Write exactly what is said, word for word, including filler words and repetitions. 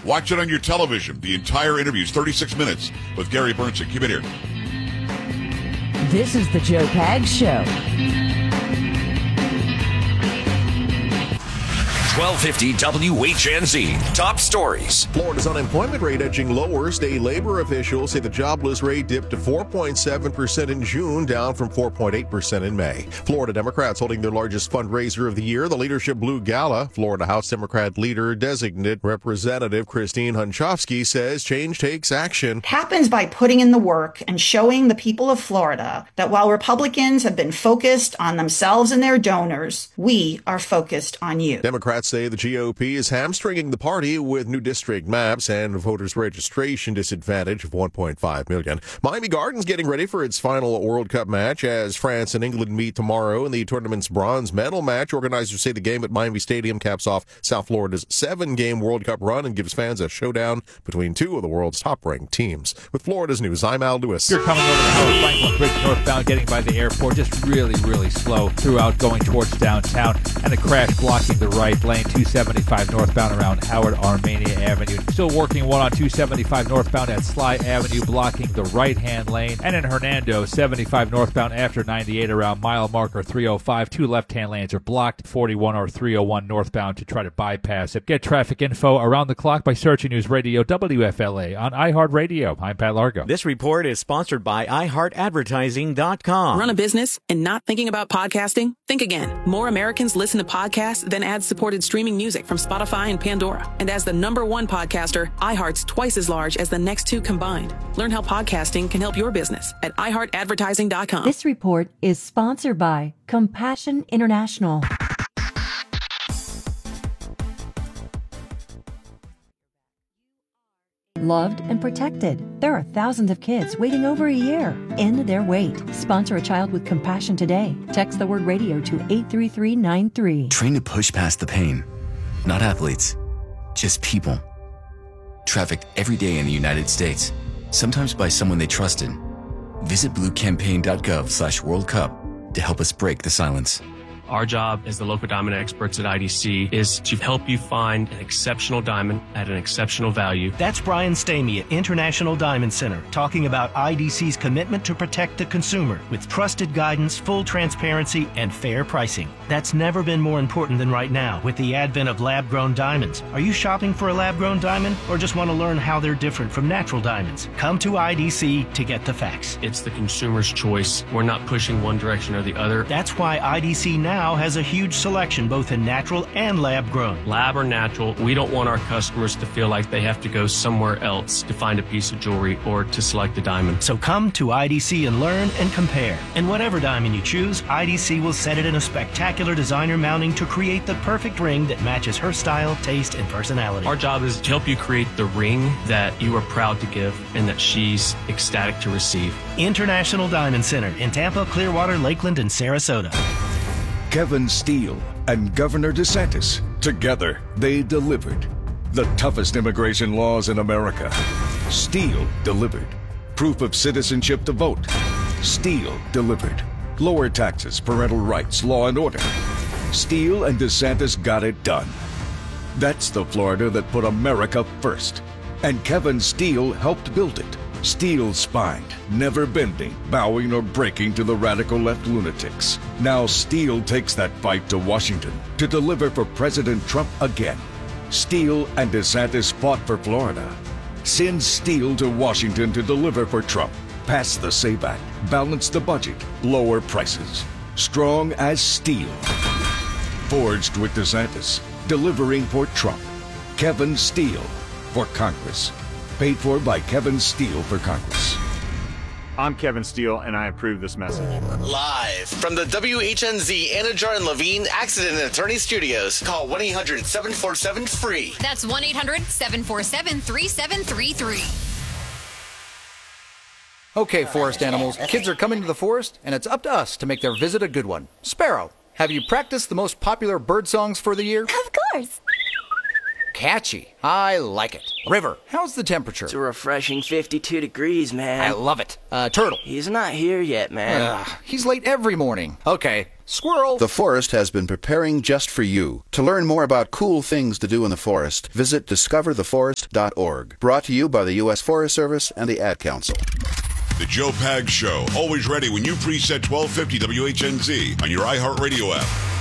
Watch it on your television. The entire interview is thirty-six minutes with Gary Bernstein. Keep it here. This is the Joe Pags Show. twelve fifty W H N Z. Top stories. Florida's unemployment rate edging lower. State labor officials say the jobless rate dipped to four point seven percent in June, down from four point eight percent in May. Florida Democrats holding their largest fundraiser of the year, the Leadership Blue Gala. Florida House Democrat leader designate Representative Christine Hunchofsky says change takes action. It happens by putting in the work and showing the people of Florida that while Republicans have been focused on themselves and their donors, we are focused on you. Democrats say the G O P is hamstringing the party with new district maps and voters registration disadvantage of one point five million. Miami Gardens getting ready for its final World Cup match as France and England meet tomorrow in the tournament's bronze medal match. Organizers say the game at Miami Stadium caps off South Florida's seven-game World Cup run and gives fans a showdown between two of the world's top-ranked teams. With Florida's news, I'm Al Lewis. You're coming over the Howard Franklin Bridge northbound, getting by the airport, just really, really slow throughout going towards downtown, and a crash blocking the right lane. two seventy-five northbound around Howard Armenia Avenue. Still working one on two seventy-five northbound at Sly Avenue, blocking the right-hand lane. And in Hernando, seventy-five northbound after ninety-eight around mile marker three oh five. Two left-hand lanes are blocked. forty-one or three oh one northbound to try to bypass it. Get traffic info around the clock by searching News Radio W F L A on iHeartRadio. I'm Pat Largo. This report is sponsored by i heart advertising dot com. Run a business and not thinking about podcasting? Think again. More Americans listen to podcasts than ad-supported streaming music from Spotify and Pandora. And as the number one podcaster, iHeart's twice as large as the next two combined. Learn how podcasting can help your business at i heart advertising dot com. This report is sponsored by Compassion International. Loved and protected. There are thousands of kids waiting over a year. End their wait. Sponsor a child with compassion today. Text the word radio to eight three three nine three. Train to push past the pain. Not athletes, just people. Trafficked every day in the United States, sometimes by someone they trusted. Visit blue campaign dot gov slash World Cup to help us break the silence. Our job as the local diamond experts at I D C is to help you find an exceptional diamond at an exceptional value. That's Brian Stamey at International Diamond Center talking about I D C's commitment to protect the consumer with trusted guidance, full transparency, and fair pricing. That's never been more important than right now with the advent of lab-grown diamonds. Are you shopping for a lab-grown diamond or just want to learn how they're different from natural diamonds? Come to I D C to get the facts. It's the consumer's choice. We're not pushing one direction or the other. That's why I D C now Now has a huge selection both in natural and lab grown. Lab or natural, we don't want our customers to feel like they have to go somewhere else to find a piece of jewelry or to select a diamond. So come to I D C and learn and compare. And whatever diamond you choose, I D C will set it in a spectacular designer mounting to create the perfect ring that matches her style, taste, and personality. Our job is to help you create the ring that you are proud to give and that she's ecstatic to receive. International Diamond Center in Tampa, Clearwater, Lakeland, and Sarasota. Kevin Steele and Governor DeSantis. Together, they delivered. The toughest immigration laws in America. Steele delivered. Proof of citizenship to vote. Steele delivered. Lower taxes, parental rights, law and order. Steele and DeSantis got it done. That's the Florida that put America first. And Kevin Steele helped build it. Steele spined, never bending, bowing, or breaking to the radical left lunatics. Now Steele takes that fight to Washington to deliver for President Trump again. Steele and DeSantis fought for Florida. Send Steele to Washington to deliver for Trump. Pass the SAVE Act, balance the budget, lower prices. Strong as steel. Forged with DeSantis, delivering for Trump. Kevin Steele for Congress. Paid for by Kevin Steele for Congress. I'm Kevin Steele, and I approve this message. Live from the W H N Z Anajar and Levine Accident and Attorney Studios. Call one eight hundred seven four seven free. That's one eight hundred seven four seven three seven three three. Okay, forest animals, kids are coming to the forest, and it's up to us to make their visit a good one. Sparrow, have you practiced the most popular bird songs for the year? Of course. catchy. I like it. River, how's the temperature? It's a refreshing fifty-two degrees, man. I love it. Uh, Turtle. He's not here yet, man. Uh, he's late every morning. Okay. Squirrel. The forest has been preparing just for you. To learn more about cool things to do in the forest, visit discover the forest dot org. Brought to you by the U S Forest Service and the Ad Council. The Joe Pags Show, always ready when you preset twelve fifty W H N Z on your iHeartRadio app.